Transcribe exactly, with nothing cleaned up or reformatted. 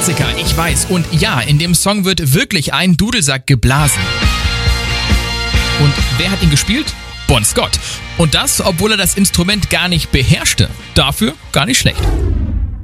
Klassiker, ich weiß. Und ja, in dem Song wird wirklich ein Dudelsack geblasen. Und wer hat ihn gespielt? Bon Scott. Und das, obwohl er das Instrument gar nicht beherrschte. Dafür gar nicht schlecht.